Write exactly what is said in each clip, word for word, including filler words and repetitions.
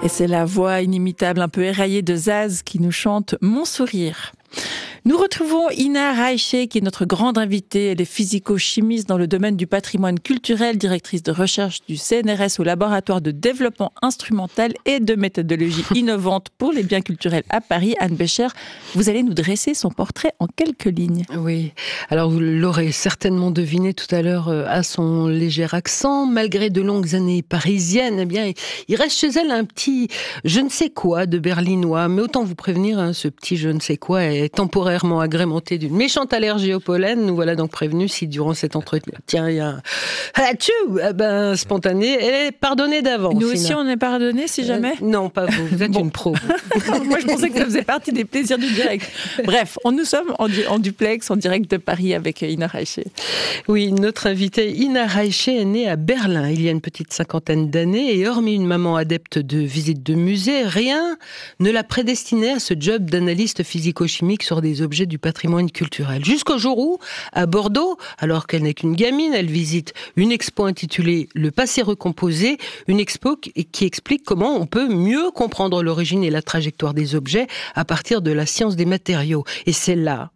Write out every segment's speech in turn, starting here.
Et c'est la voix inimitable, un peu éraillée de Zaz qui nous chante « Mon sourire ». Nous retrouvons Ina Raiche, qui est notre grande invitée. Elle est physico-chimiste dans le domaine du patrimoine culturel, directrice de recherche du C N R S au laboratoire de développement instrumental et de méthodologie innovante pour les biens culturels à Paris. Anne Bécher, vous allez nous dresser son portrait en quelques lignes. Oui, alors vous l'aurez certainement deviné tout à l'heure à son léger accent. Malgré de longues années parisiennes, eh bien, il reste chez elle un petit je ne sais quoi de berlinois. Mais autant vous prévenir, hein, ce petit je ne sais quoi est temporairement agrémenté d'une méchante allergie au pollen. Nous voilà donc prévenus si durant cet entretien il y a un hatchou, eh ben, spontané, elle est pardonnée d'avance. Nous aussi, on est pardonnés si jamais euh, Non, pas vous, vous êtes bon. Une pro. Moi, je pensais que ça faisait partie des plaisirs du direct. Bref, on, nous sommes en, en duplex, en direct de Paris avec Ina Raiche. Oui, notre invitée Ina Raiche est née à Berlin il y a une petite cinquantaine d'années et hormis une maman adepte de visites de musées, rien ne l'a prédestinée à ce job d'analyste physico-chimique sur des objets du patrimoine culturel. Jusqu'au jour où, à Bordeaux, alors qu'elle n'est qu'une gamine, elle visite une expo intitulée « Le passé recomposé », une expo qui explique comment on peut mieux comprendre l'origine et la trajectoire des objets à partir de la science des matériaux. Et c'est là,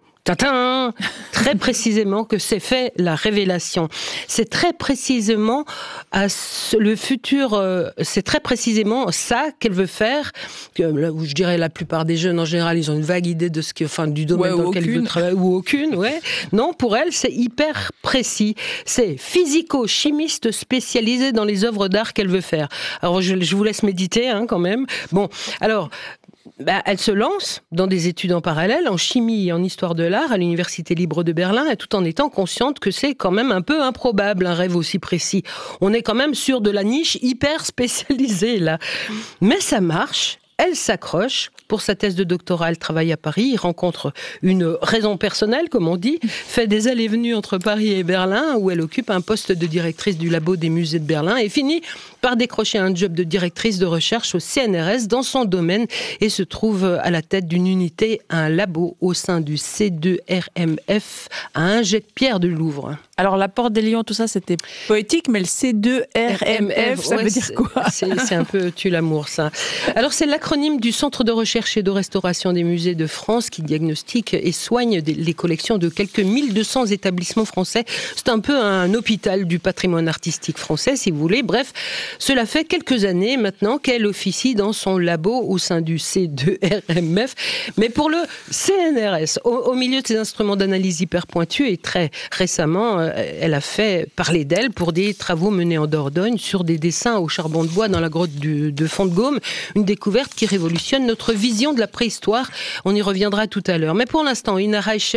Tintin, très précisément que s'est fait la révélation. C'est très précisément à ce, le futur, euh, c'est très précisément ça qu'elle veut faire. Que, là, je dirais la plupart des jeunes en général, ils ont une vague idée de ce qui, enfin, du domaine ouais, dans lequel ils veulent travailler ou aucune. Ouais. Non, pour elle, c'est hyper précis. C'est physico-chimiste spécialisée dans les œuvres d'art qu'elle veut faire. Alors, je, je vous laisse méditer, hein, quand même. Bon, alors. Bah, elle se lance dans des études en parallèle, en chimie et en histoire de l'art à l'Université libre de Berlin, et tout en étant consciente que c'est quand même un peu improbable, un rêve aussi précis. On est quand même sur de la niche hyper spécialisée, là. Mais ça marche. Elle s'accroche. Pour sa thèse de doctorat, elle travaille à Paris, il rencontre une raison personnelle, comme on dit, fait des allées-venues entre Paris et Berlin, où elle occupe un poste de directrice du labo des musées de Berlin, et finit par décrocher un job de directrice de recherche au C N R S dans son domaine, et se trouve à la tête d'une unité, un labo au sein du C deux R M F, à un jet de pierre du Louvre. Alors, la Porte des Lions, tout ça, c'était poétique, mais le C deux R M F, ça ouais, veut dire quoi? c'est, c'est un peu tue l'amour, ça. Alors, c'est l'acronyme du Centre de recherche et de restauration des musées de France qui diagnostique et soigne les collections de quelques mille deux cents établissements français. C'est un peu un hôpital du patrimoine artistique français, si vous voulez. Bref, cela fait quelques années maintenant qu'elle officie dans son labo au sein du C deux R M F, mais pour le C N R S, au, au milieu de ces instruments d'analyse hyper pointus, et très récemment, elle a fait parler d'elle pour des travaux menés en Dordogne sur des dessins au charbon de bois dans la grotte de, de Font-de-Gaume, une découverte qui révolutionne notre vision de la préhistoire. On y reviendra tout à l'heure. Mais pour l'instant, Ina Raiche,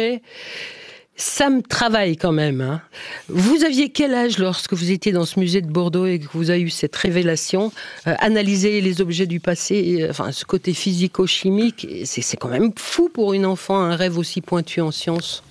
ça me travaille quand même. Hein. Vous aviez quel âge lorsque vous étiez dans ce musée de Bordeaux et que vous avez eu cette révélation, euh, analyser les objets du passé, et, enfin ce côté physico-chimique, c'est, c'est quand même fou pour une enfant, un rêve aussi pointu en sciences.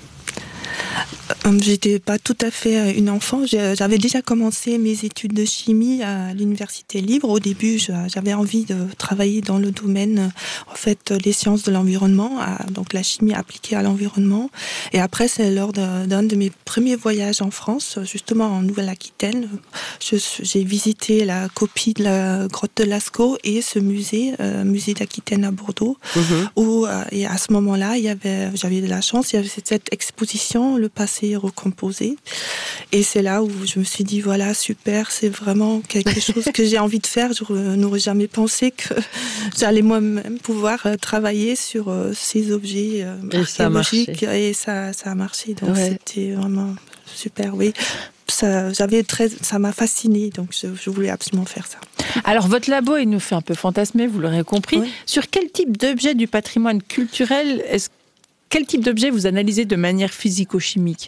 J'étais pas tout à fait une enfant. J'avais déjà commencé mes études de chimie à l'Université libre. Au début, j'avais envie de travailler dans le domaine, en fait, les sciences de l'environnement, donc la chimie appliquée à l'environnement. Et après, c'est lors d'un de mes premiers voyages en France, justement en Nouvelle-Aquitaine, j'ai visité la copie de la grotte de Lascaux et ce musée, euh, musée d'Aquitaine à Bordeaux, mmh. où et à ce moment-là, il y avait, j'avais de la chance, il y avait cette exposition, le passé recomposé. Et c'est là où je me suis dit, voilà, super, c'est vraiment quelque chose que j'ai envie de faire. Je n'aurais jamais pensé que j'allais moi-même pouvoir travailler sur ces objets et archéologiques. Ça et ça, ça a marché. Donc ouais. C'était vraiment super, oui. Ça, j'avais très, ça m'a fascinée, donc je, je voulais absolument faire ça. Alors, votre labo, il nous fait un peu fantasmer, vous l'aurez compris. Oui. Sur quel type d'objet du patrimoine culturel, est-ce, quel type d'objet vous analysez de manière physico-chimique ?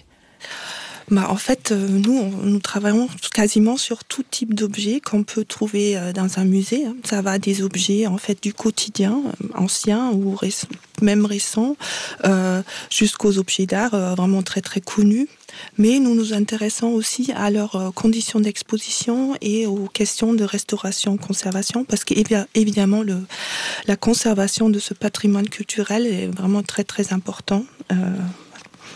Bah, en fait, euh, nous, on, nous travaillons quasiment sur tout type d'objets qu'on peut trouver euh, dans un musée. Hein. Ça va des objets en fait du quotidien, euh, anciens ou réc- même récents, euh, jusqu'aux objets d'art euh, vraiment très très connus. Mais nous nous intéressons aussi à leurs euh, conditions d'exposition et aux questions de restauration, conservation, parce qu'évidemment le la conservation de ce patrimoine culturel est vraiment très très important. Euh,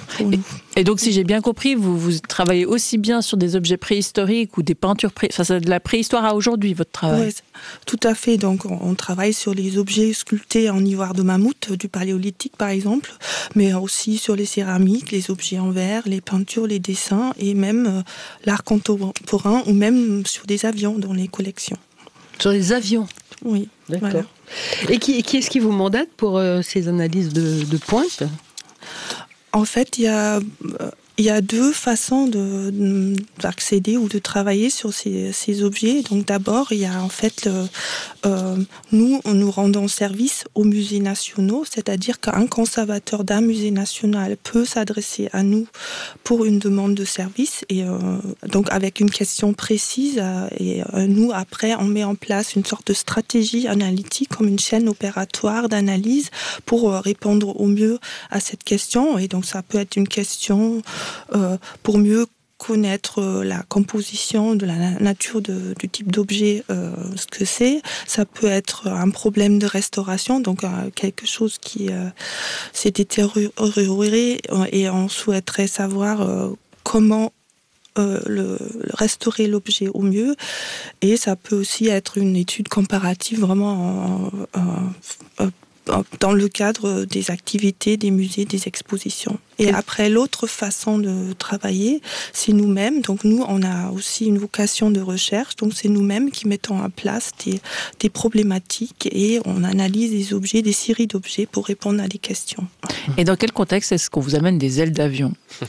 pour et, nous. Et donc, si j'ai bien compris, vous, vous travaillez aussi bien sur des objets préhistoriques ou des peintures pré... Enfin, c'est de la préhistoire à aujourd'hui, votre travail. Oui, tout à fait. Donc, on, on travaille sur les objets sculptés en ivoire de mammouth, du paléolithique par exemple, mais aussi sur les céramiques, les objets en verre, les peintures, les dessins et même euh, l'art contemporain ou même sur des avions dans les collections. Sur les avions. Oui, d'accord. Voilà. Et qui, qui est-ce qui vous mandate pour euh, ces analyses de, de pointe ? En fait, il y a, il y a deux façons de, de, d'accéder ou de travailler sur ces, ces objets. Donc d'abord, il y a en fait, le, euh, nous, nous rendons service aux musées nationaux, c'est-à-dire qu'un conservateur d'un musée national peut s'adresser à nous pour une demande de service, et euh, donc avec une question précise. Euh, et euh, nous, après, on met en place une sorte de stratégie analytique, comme une chaîne opératoire d'analyse pour euh, répondre au mieux à cette question. Et donc ça peut être une question euh, pour mieux connaître euh, la composition de la nature de, du type d'objet, euh, ce que c'est. Ça peut être un problème de restauration, donc euh, quelque chose qui euh, s'est détérioré et on souhaiterait savoir euh, comment euh, le, restaurer l'objet au mieux. Et ça peut aussi être une étude comparative vraiment en, en, en, dans le cadre des activités, des musées, des expositions. Et après, l'autre façon de travailler, c'est nous-mêmes. Donc nous, on a aussi une vocation de recherche. Donc c'est nous-mêmes qui mettons en place des, des problématiques et on analyse des objets, des séries d'objets pour répondre à des questions. Et dans quel contexte est-ce qu'on vous amène des ailes d'avion ?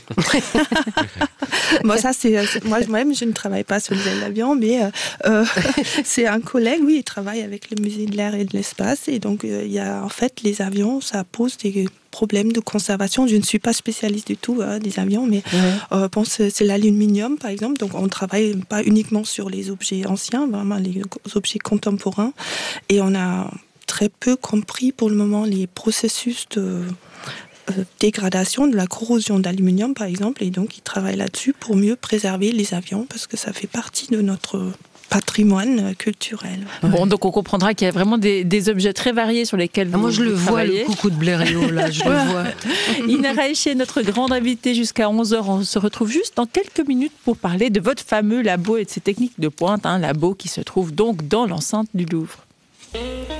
Bon, ça, c'est, c'est moi-même, je ne travaille pas sur les ailes d'avion, mais euh, c'est un collègue, oui, il travaille avec le musée de l'air et de l'espace. Et donc, euh, il y a en fait les avions, ça pose des problèmes de conservation. Je ne suis pas spécialiste du tout hein, des avions, mais ouais. euh, bon, c'est, c'est l'aluminium, par exemple. Donc, on ne travaille pas uniquement sur les objets anciens, vraiment les objets contemporains. Et on a très peu compris pour le moment les processus de euh, dégradation, de la corrosion d'aluminium, par exemple. Et donc, ils travaillent là-dessus pour mieux préserver les avions, parce que ça fait partie de notre patrimoine culturel. Bon, donc on comprendra qu'il y a vraiment des, des objets très variés sur lesquels vous, ah, moi je le vous vois, travaillez. Le coucou de Blériot, là, je le vois. Ina Raiché, notre grande invitée jusqu'à onze heures. On se retrouve juste dans quelques minutes pour parler de votre fameux labo et de ses techniques de pointe, un labo qui se trouve donc dans l'enceinte du Louvre.